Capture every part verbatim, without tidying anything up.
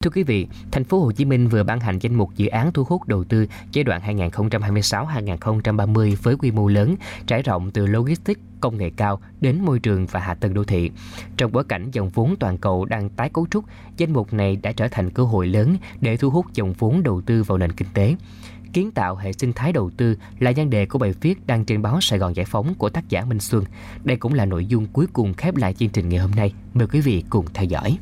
Thưa quý vị, thành phố Hồ Chí Minh vừa ban hành danh mục dự án thu hút đầu tư giai đoạn hai nghìn không trăm hai mươi sáu đến hai nghìn không trăm ba mươi với quy mô lớn, trải rộng từ logistics, công nghệ cao đến môi trường và hạ tầng đô thị. Trong bối cảnh dòng vốn toàn cầu đang tái cấu trúc, danh mục này đã trở thành cơ hội lớn để thu hút dòng vốn đầu tư vào nền kinh tế. Kiến tạo hệ sinh thái đầu tư là nhan đề của bài viết đăng trên báo Sài Gòn Giải Phóng của tác giả Minh Xuân. Đây cũng là nội dung cuối cùng khép lại chương trình ngày hôm nay. Mời quý vị cùng theo dõi.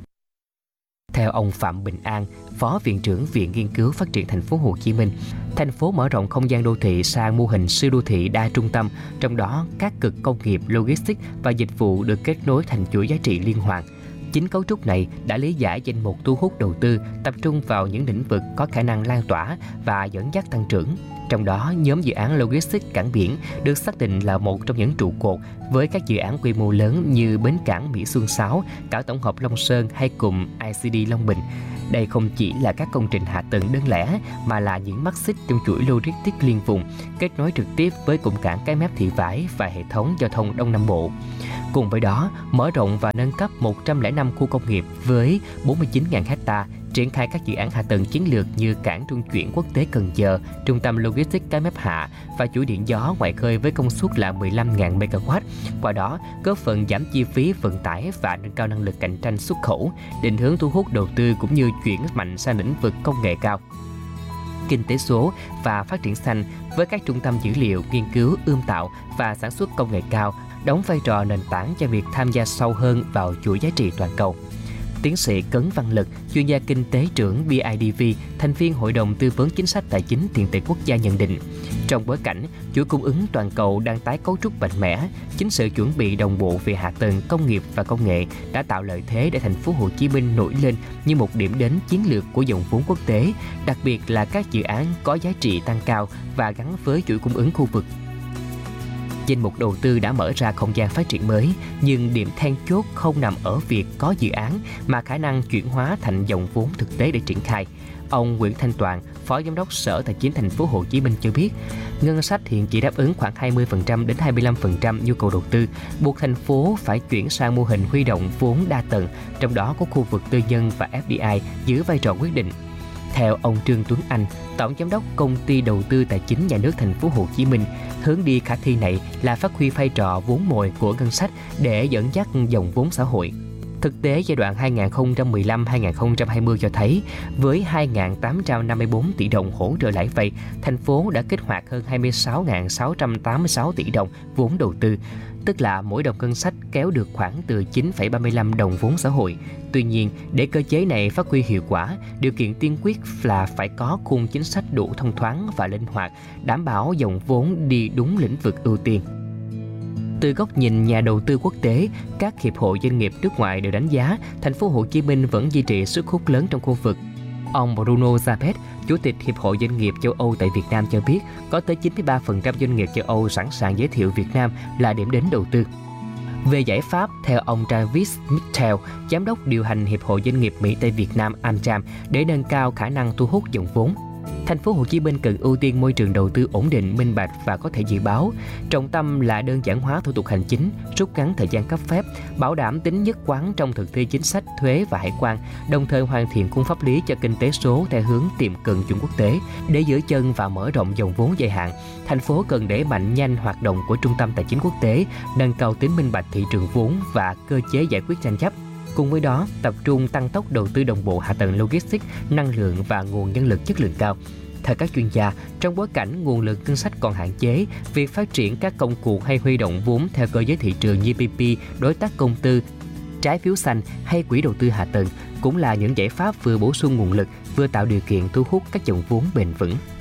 Theo ông Phạm Bình An, Phó Viện trưởng Viện Nghiên cứu Phát triển Thành phố Hồ Chí Minh, thành phố mở rộng không gian đô thị sang mô hình siêu đô thị đa trung tâm, trong đó các cực công nghiệp, logistics và dịch vụ được kết nối thành chuỗi giá trị liên hoàn. Chính cấu trúc này đã lý giải danh mục thu hút đầu tư, tập trung vào những lĩnh vực có khả năng lan tỏa và dẫn dắt tăng trưởng. Trong đó, nhóm dự án logistics cảng biển được xác định là một trong những trụ cột với các dự án quy mô lớn như bến cảng Mỹ Xuân sáu, cảng tổng hợp Long Sơn hay cụm i xê đê Long Bình. Đây không chỉ là các công trình hạ tầng đơn lẻ mà là những mắt xích trong chuỗi logistics liên vùng, kết nối trực tiếp với cụm cảng Cái Mép Thị Vải và hệ thống giao thông Đông Nam Bộ. Cùng với đó, mở rộng và nâng cấp một trăm lẻ năm khu công nghiệp với bốn mươi chín nghìn ha, triển khai các dự án hạ tầng chiến lược như cảng trung chuyển quốc tế Cần Giờ, trung tâm logistics Cái Mép Hạ và chuỗi điện gió ngoài khơi với công suất là mười lăm nghìn mê ga oát. Qua đó, góp phần giảm chi phí vận tải và nâng cao năng lực cạnh tranh xuất khẩu, định hướng thu hút đầu tư cũng như chuyển mạnh sang lĩnh vực công nghệ cao, kinh tế số và phát triển xanh với các trung tâm dữ liệu, nghiên cứu, ươm tạo và sản xuất công nghệ cao, đóng vai trò nền tảng cho việc tham gia sâu hơn vào chuỗi giá trị toàn cầu. Tiến sĩ Cấn Văn Lực, chuyên gia kinh tế trưởng bê i đê vê, thành viên Hội đồng Tư vấn Chính sách Tài chính Tiền tệ Quốc gia nhận định, trong bối cảnh chuỗi cung ứng toàn cầu đang tái cấu trúc mạnh mẽ, chính sự chuẩn bị đồng bộ về hạ tầng công nghiệp và công nghệ đã tạo lợi thế để thành phố Hồ Chí Minh nổi lên như một điểm đến chiến lược của dòng vốn quốc tế, đặc biệt là các dự án có giá trị tăng cao và gắn với chuỗi cung ứng khu vực. Danh mục đầu tư đã mở ra không gian phát triển mới, nhưng điểm then chốt không nằm ở việc có dự án mà khả năng chuyển hóa thành dòng vốn thực tế để triển khai. Ông Nguyễn Thanh Toàn, Phó Giám đốc Sở Tài chính Thành phố Hồ Chí Minh cho biết, ngân sách hiện chỉ đáp ứng khoảng hai mươi phần trăm đến hai mươi lăm phần trăm nhu cầu đầu tư, buộc thành phố phải chuyển sang mô hình huy động vốn đa tầng, trong đó có khu vực tư nhân và ép đê i giữ vai trò quyết định. Theo ông Trương Tuấn Anh, Tổng Giám đốc Công ty Đầu tư Tài chính Nhà nước Thành phố Hồ Chí Minh, hướng đi khả thi này là phát huy vai trò vốn mồi của ngân sách để dẫn dắt dòng vốn xã hội. Thực tế giai đoạn hai nghìn không trăm mười lăm đến hai nghìn không trăm hai mươi cho thấy, với hai nghìn tám trăm năm mươi tư tỷ đồng hỗ trợ lãi vay, thành phố đã kích hoạt hơn hai mươi sáu nghìn sáu trăm tám mươi sáu tỷ đồng vốn đầu tư, tức là mỗi đồng ngân sách kéo được khoảng từ chín phẩy ba mươi lăm đồng vốn xã hội. Tuy nhiên, để cơ chế này phát huy hiệu quả, điều kiện tiên quyết là phải có khung chính sách đủ thông thoáng và linh hoạt, đảm bảo dòng vốn đi đúng lĩnh vực ưu tiên. Từ góc nhìn nhà đầu tư quốc tế, các hiệp hội doanh nghiệp nước ngoài đều đánh giá thành phố Hồ Chí Minh vẫn duy trì sức hút lớn trong khu vực. Ông Bruno Zapet, Chủ tịch Hiệp hội Doanh nghiệp châu Âu tại Việt Nam cho biết, có tới chín mươi ba phần trăm doanh nghiệp châu Âu sẵn sàng giới thiệu Việt Nam là điểm đến đầu tư. Về giải pháp, theo ông Travis Mitchell, Giám đốc điều hành Hiệp hội Doanh nghiệp Mỹ tại Việt Nam AmCham, để nâng cao khả năng thu hút dòng vốn, thành phố Hồ Chí Minh cần ưu tiên môi trường đầu tư ổn định, minh bạch và có thể dự báo. Trọng tâm là đơn giản hóa thủ tục hành chính, rút ngắn thời gian cấp phép, bảo đảm tính nhất quán trong thực thi chính sách thuế và hải quan, đồng thời hoàn thiện khung pháp lý cho kinh tế số theo hướng tiệm cận chuẩn quốc tế. Để giữ chân và mở rộng dòng vốn dài hạn, thành phố cần đẩy mạnh nhanh hoạt động của Trung tâm Tài chính Quốc tế, nâng cao tính minh bạch thị trường vốn và cơ chế giải quyết tranh chấp. Cùng với đó, tập trung tăng tốc đầu tư đồng bộ hạ tầng logistics, năng lượng và nguồn nhân lực chất lượng cao. Theo các chuyên gia, trong bối cảnh nguồn lực ngân sách còn hạn chế, việc phát triển các công cụ hay huy động vốn theo cơ chế thị trường như pê pê, đối tác công tư, trái phiếu xanh hay quỹ đầu tư hạ tầng cũng là những giải pháp vừa bổ sung nguồn lực, vừa tạo điều kiện thu hút các dòng vốn bền vững.